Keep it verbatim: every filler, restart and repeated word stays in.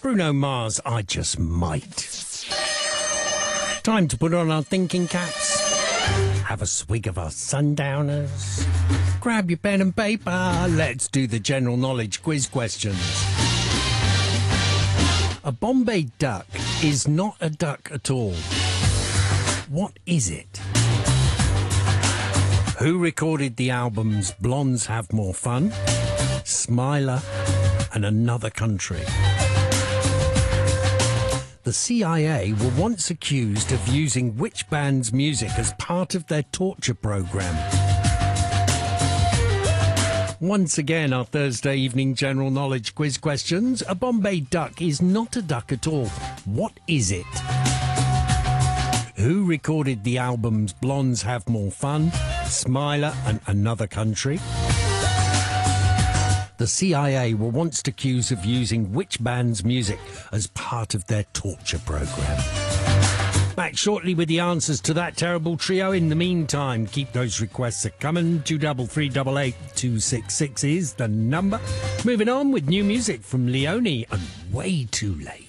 Bruno Mars, I Just Might. Time to put on our thinking caps, have a swig of our sundowners, grab your pen and paper, let's do the general knowledge quiz questions. A Bombay duck is not a duck at all. What is it? Who recorded the albums Blondes Have More Fun, Smiler and Another Country? The C I A were once accused of using which band's music as part of their torture program? Once again, our Thursday evening general knowledge quiz questions. A Bombay duck is not a duck at all. What is it? Who recorded the albums Blondes Have More Fun, Smiler and Another Country? The C I A were once accused of using which band's music as part of their torture program? Back shortly with the answers to that terrible trio. In the meantime, keep those requests a coming. two double three double eight two six six is the number. Moving on with new music from Leone and Way Too Late.